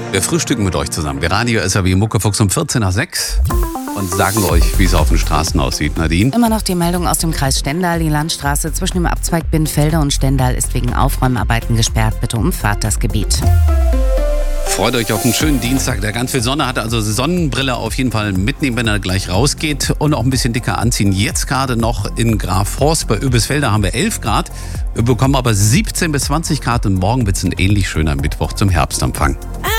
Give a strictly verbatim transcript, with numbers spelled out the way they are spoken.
Wir frühstücken mit euch zusammen. Wir Radio S R W Muckefuchs um vierzehn nach sechs und sagen euch, wie es auf den Straßen aussieht. Nadine? Immer noch die Meldung aus dem Kreis Stendal. Die Landstraße zwischen dem Abzweig Binnfelde und Stendal ist wegen Aufräumarbeiten gesperrt. Bitte umfahrt das Gebiet. Freut euch auf einen schönen Dienstag, der ganz viel Sonne hat. Also Sonnenbrille auf jeden Fall mitnehmen, wenn er gleich rausgeht. Und auch ein bisschen dicker anziehen. Jetzt gerade noch in Grafhorst bei Oebisfelde haben wir elf Grad. Wir bekommen aber siebzehn bis zwanzig Grad und morgen wird es ein ähnlich schöner Mittwoch zum Herbstanfang. Ah.